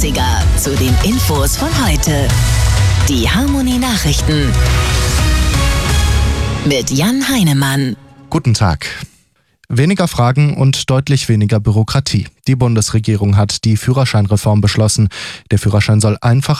Klassiker zu den Infos von heute. Die Harmony Nachrichten mit Jan Heinemann. Guten Tag. Weniger Fragen und deutlich weniger Bürokratie. Die Bundesregierung hat die Führerscheinreform beschlossen. Der Führerschein soll einfach